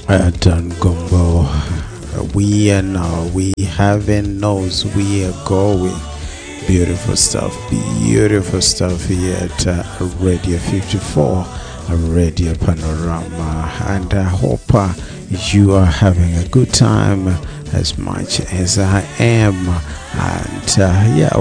Don Gumbo. We are now, we having knows we are going. Beautiful stuff here at Radio 54, Radio Panorama. And I hope you are having a good time as much as I am. And yeah,